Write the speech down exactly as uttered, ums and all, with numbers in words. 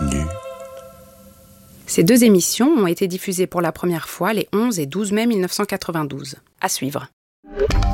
nu. Ces deux émissions ont été diffusées pour la première fois les onze et douze mai mille neuf cent quatre-vingt-douze. À suivre.